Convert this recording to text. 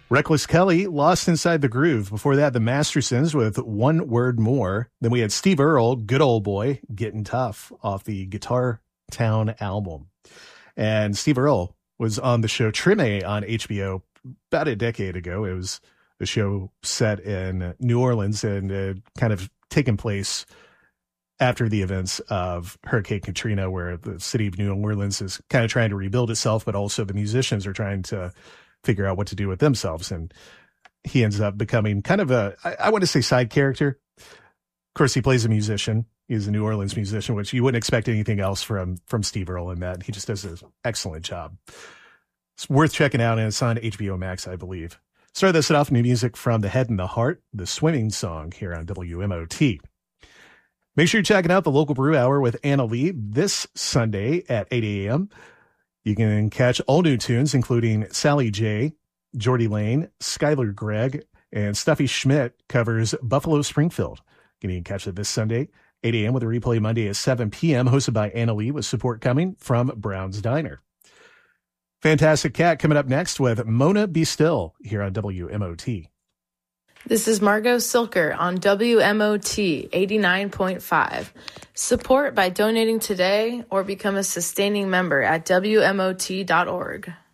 Reckless Kelly, Lost Inside the Groove. Before that, the Mastersons with One Word More. Then we had Steve Earle, Good Old Boy, Getting Tough off the Guitar Town album. And Steve Earle was on the show Treme on HBO about a decade ago. It was the show set in New Orleans and kind of taken place after the events of Hurricane Katrina, where the city of New Orleans is kind of trying to rebuild itself, but also the musicians are trying to figure out what to do with themselves. And he ends up becoming kind of I want to say side character. Of course, he plays a musician. He's a New Orleans musician, which you wouldn't expect anything else from Steve Earle in that. He just does an excellent job. It's worth checking out, and it's on HBO Max, I believe. Start this off, new music from The Head and the Heart, the Swimming Song here on WMOT. Make sure you're checking out the Local Brew Hour with Anna Lee this Sunday at 8 a.m. You can catch all new tunes, including Sally J, Jordy Lane, Skylar Gregg, and Stuffy Schmidt covers Buffalo Springfield. You can catch it this Sunday, 8 a.m. with a replay Monday at 7 p.m., hosted by Anna Lee with support coming from Brown's Diner. Fantastic Cat coming up next with Mona Be Still here on WMOT. This is Margot Silker on WMOT 89.5. Support by donating today or become a sustaining member at WMOT.org.